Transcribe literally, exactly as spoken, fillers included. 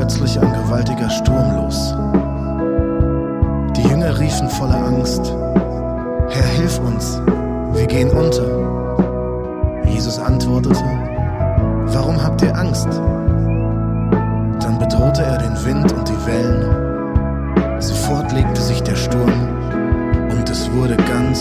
plötzlich ein gewaltiger Sturm los. Die Jünger riefen voller Angst: Herr, hilf uns, wir gehen unter. Jesus antwortete: Warum habt ihr Angst? Dann bedrohte er den Wind und die Wellen. Sofort legte sich der Sturm und es wurde ganz